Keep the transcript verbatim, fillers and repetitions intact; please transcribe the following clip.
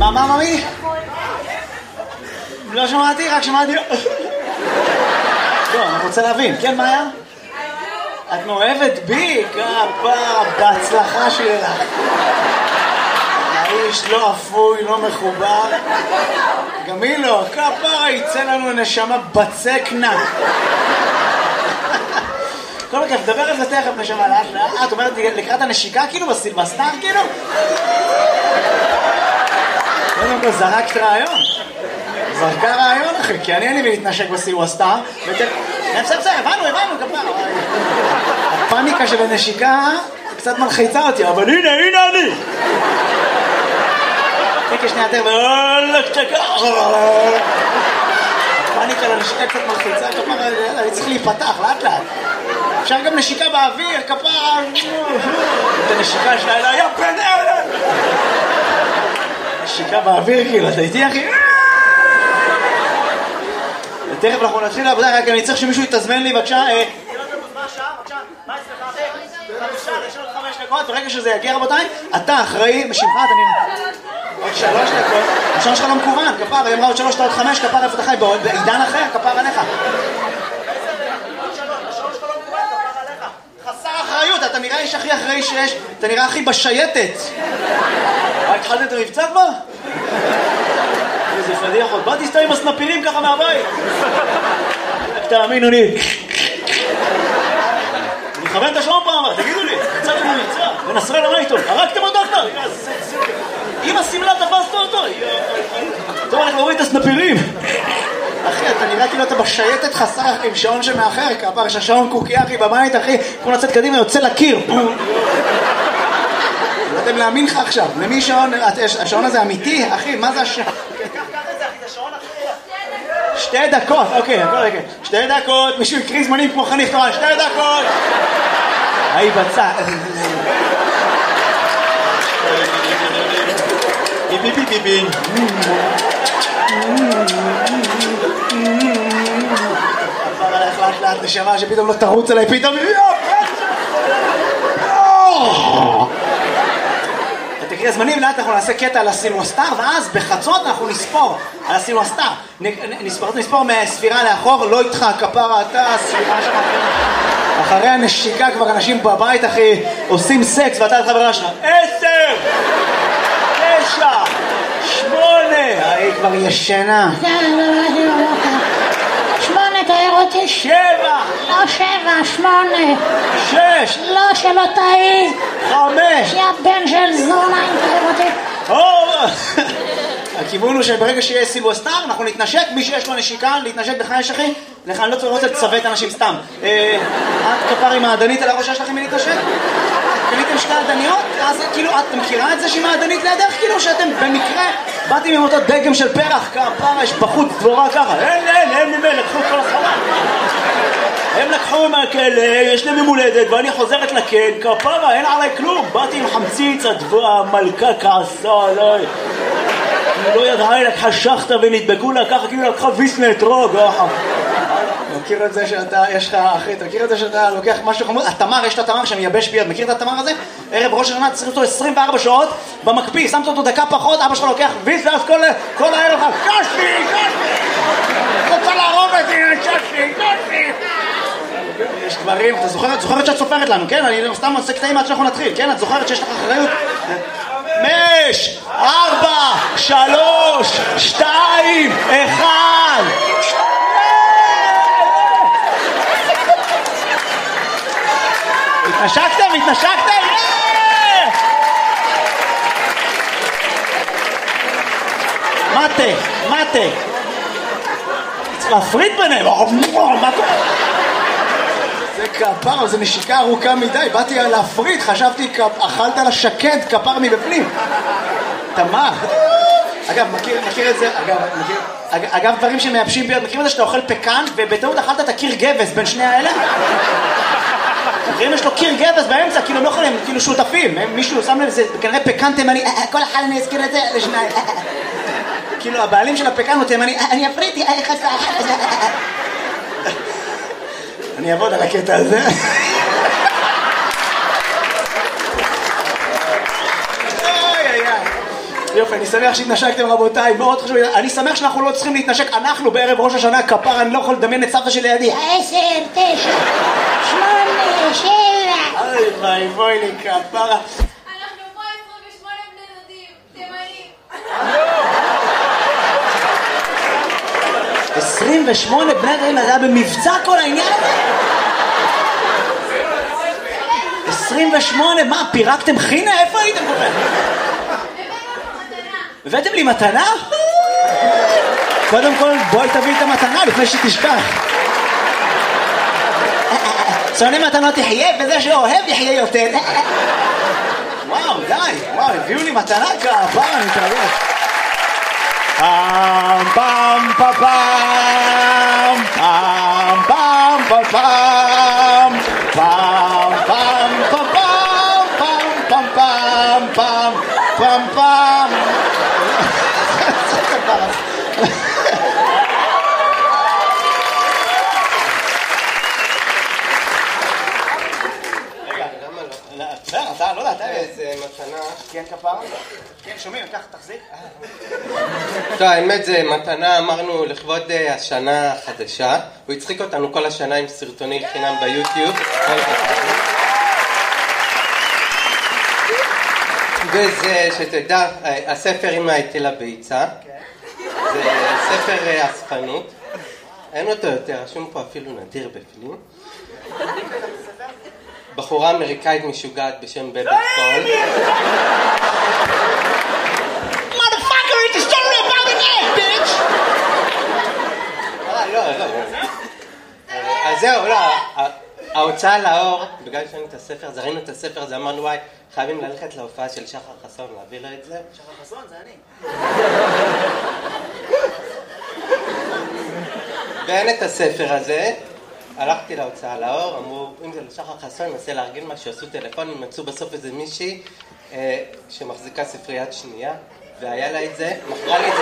מה, מה, ממי? לא שמעתי, רק שמעתי... טוב, אני רוצה להבין. כן, מה היה? את מאוהבת בי? כפרה, בהצלחה שלך. האיש לא אפוי, לא מחובר. גם היא לא. כפרה, יצא לנו נשמה בצקנה. כל הכף, דבר על זה תכף נשמה לאט לאט. את אומרת לקראת הנשיקה כאילו בסילבסטר כאילו? קודם כל זרקת רעיון. זרקה רעיון אחי, כי אני אין לי להתנשק בסילבסטר. בסדר, בסדר, הבנו, הבנו, כפרה. הפאניקה של הנשיקה קצת מלחיצה אותי, אבל הנה, הנה אני. תקה שנייה יותר, ואולך צ'קה. הפאניקה לנשיקה קצת מלחיצה, כפרה, אני צריך להיפתח, לאט לאט. אפשר גם נשיקה באוויר, כפרה. את הנשיקה שלה אלה, יא בן אלה. נשיקה באוויר, כאילו, אתה איתי אחי? תכף אנחנו נתחיל לעבודה, רק אני צריך שמישהו יתזמן לי, בבקשה. מה השעה? בבקשה, מה אצלך אחי? חמישה, יש עוד חמש דקות, ברגע שזה יגיע רבותיי, אתה אחראי, משמך, אתה נראה. עוד שלוש דקות, השעון שלך לא מקוון, כפר, היא אמרה עוד שלוש, עוד חמש, כפר, איפה אתה חי? בעידן אחר, כפר עליך. חסר אחריות, אתה נראה איש הכי אחראי שיש, אתה נראה הכי בשייטת. מה, התחלת את המבצע כבר? איזה פדיח עוד, בא תסתיים הסנפירים ככה מהבית. תאמינו לי. אני מכוון את השעון פעם, תגידו לי, יצאתם ממבצע, ונסראללה מה איתו? הרגתם אותו כבר? אם הסמלה תפסת אותו. טוב, אנחנו רואים את הסנפירים. אחי, אתה נראה כאילו אתה בשייטת חסר עם שעון שמאחר, כפר, יש השעון קוקי אחי בבית, אחי, כמו לצאת קדימה, יוצא לקיר. לא יודעים להאמין לך עכשיו, למי שעון, השעון הזה אמיתי, אחי, מה זה השעון? קח את זה אחי, זה שעון אחי. שתי דקות, אוקיי, הכל רגע. שתי דקות, מישהו יקריא זמנים כמו חניך תורן, שתי דקות. היי בצע. ביבי ביבי ביבי. עבר עליך לאט לאט נשמה שפתאום לא תרוץ עליי פתאום. תקריא הזמנים, לאט אנחנו נעשה קטע על הסילבסטר, ואז בחצות אנחנו נספור על הסילבסטר. נספור מהספירה לאחור, לא איתך, כפרה אתה, הספירה שלך. אחרי הנשיקה כבר אנשים בבית אחי עושים סקס ואתה את חברה שלך. עשר! תשע! שמונה! היא כבר ישנה. שמונה, תאר אותי. שבע! לא שבע, שמונה. שש! לא, שלא תאי. חמש! יא בן של זונה, תאר אותי. אור! הכיוון הוא שברגע שיהיה סילבסטר אנחנו נתנשק, מי שיש לו נשיקה להתנשק בך יש אחי? לך אני לא צריך לראות לצווה את אנשים סתם. את כפר עם העדנית על הראש שלכם מי להתנשק? קניתם שתי עדניות? אז כאילו את מכירה את זה שהיא מעדנית לידך? כאילו שאתם במקרה באתם עם אותו דגם של פרח כפר יש בחוץ דבורה ככה. אין, אין, אין ממי, לקחו את כל הסחורה. הם לקחו מהכלא, יש להם ממולדת ואני חוזרת לכן, כפרה, אין עליי כלום. באתי עם חמציץ, המלכה כעסה עליי. היא לא ידעה, היא לקחה שחטה ונדבקו לה ככה, כאילו לקחה ויסנה אתרוג. מכיר את זה שאתה, יש לך, אחי, אתה מכיר את זה שאתה לוקח משהו חמוד? התמר, יש את התמר שמייבש ביד, מכיר את התמר הזה? ערב ראש השנה, צריך אותו עשרים וארבע שעות במקפיא, שמת אותו דקה פחות, אבא שלך לוקח ויס, ואז כל, כל הערב לך, קשתי, קשתי, רוצה להרוג אותי, קשתי, קשתי. יש דברים, אתה זוכרת, זוכרת שאת סופרת לנו, כן? אני סתם עושה קטעים עד שאנחנו נתחיל, כן? את זוכרת שיש לך אחריות? חמש, ארבע, שלוש, שתיים, אחד. התנשקתם? התנשקתם? מטה, מטה. צריך להפריד ביניהם. מה קורה? זה כפר, זה נשיקה ארוכה מדי. באתי להפריד, חשבתי אכלת לה שקד כפר מבפנים. תמר. אגב, מכיר, מכיר את זה, אגב, מכיר, אגב, דברים שמייבשים ביד, מכיר את זה שאתה אוכל פקן ובטעות אכלת את הקיר גבס בין שני האלה? מכירים יש לו קיר גבס באמצע, כאילו הם לא יכולים, כאילו שותפים, מישהו שם לב, זה כנראה פקן תימני, כל אחד אני אזכיר את זה לשניים. כאילו הבעלים של הפקן הוא תימני, אני אפריתי, אני אעבוד על הקטע הזה. יופי, אני שמח שהתנשקתם רבותיי, מאוד חשוב, אני שמח שאנחנו לא צריכים להתנשק, אנחנו בערב ראש השנה כפר, אני לא יכול לדמיין את סבתא שלי לידי. עשר, תשע, שמונה, שבע. אוי ביי, בואי לי כפרה. אנחנו פה עשרים ושמונה בני דודים, תימנים. עשרים ושמונה בני דודים, זה היה במבצע כל העניין הזה? עשרים ושמונה, מה, פירקתם חינה? איפה הייתם כל כך? הבאתם לי מתנה? קודם כל בואי תביא את המתנה לפני שתשכח. שונא מתנות יחיה וזה שאוהב יחיה יותר. וואו, די, וואו, הביאו לי מתנה כפרה, אני מתרגש. פעם פעם פעם פעם פעם פעם פעם פעם פעם פעם פעם פעם פעם פעם פעם. אתה לא יודע, אתה איזה מתנה. כן כפרה? כן שומעים, ככה תחזיק. טוב, האמת זה מתנה, אמרנו לכבוד השנה החדשה. הוא הצחיק אותנו כל השנה עם סרטוני חינם ביוטיוב. וזה שתדע, הספר עם ההיטל הביצה. זה ספר אספנות. אין אותו יותר, רשום פה אפילו נדיר בפנים. בחורה אמריקאית משוגעת בשם בבי סול. Motherfucker, it's a story about an egg, bitch! אה, לא, לא. אז זהו, לא. ההוצאה לאור, בגלל שראינו את הספר, אז ראינו את הספר הזה, אמרנו וואי, חייבים ללכת להופעה של שחר חסון, להביא לו את זה. שחר חסון, זה אני. ואין את הספר הזה. הלכתי להוצאה לאור, אמרו, אם זה לשחר חסון, ננסה להרגיל משהו, עשו טלפונים, מצאו בסוף איזה מישהי אה, שמחזיקה ספריית שנייה, והיה לה את זה, מכרה לי את זה